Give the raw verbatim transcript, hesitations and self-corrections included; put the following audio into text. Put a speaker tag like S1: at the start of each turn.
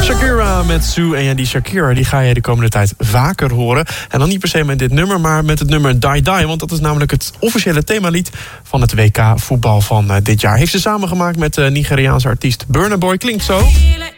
S1: Shakira met Sue. En ja, die Shakira die ga je de komende tijd vaker horen. En dan niet per se met dit nummer, maar met het nummer Die Die. Want dat is namelijk het officiële themalied van het W K voetbal van uh, dit jaar. Heeft ze samengemaakt met de Nigeriaanse artiest Burna Boy. Klinkt zo.